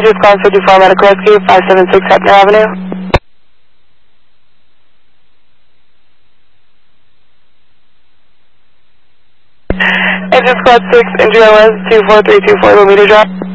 just called 54 Medical Rescue, 576 Hepner Avenue. I just called 6, injury was 24324 millimeter drop.